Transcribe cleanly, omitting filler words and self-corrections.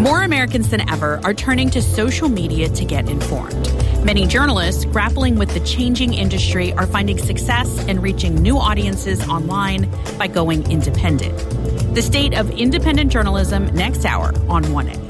More Americans than ever are turning to social media to get informed. Many journalists grappling with the changing industry are finding success in reaching new audiences online by going independent. The state of independent journalism next hour on 1A.